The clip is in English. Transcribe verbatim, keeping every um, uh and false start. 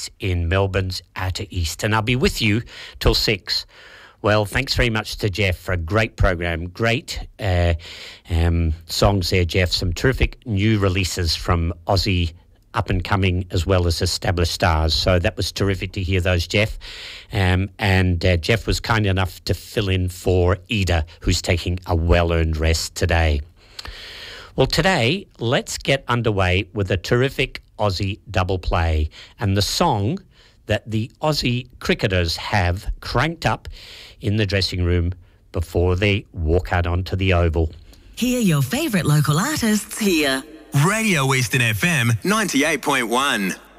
Degrees in Melbourne's outer east. And I'll be with you till six. Well, thanks very much to Jeff for a great program. Great uh, um, songs there, Jeff. Some terrific new releases from Aussie up-and-coming as well as established stars. So that was terrific to hear those, Jeff. Um, and uh, Jeff was kind enough to fill in for Ida, who's taking a well-earned rest today. Well, today, let's get underway with a terrific Aussie double play. And the song that the Aussie cricketers have cranked up in the dressing room before they walk out onto the oval. Hear your favourite local artists here. Radio Eastern F M ninety-eight point one.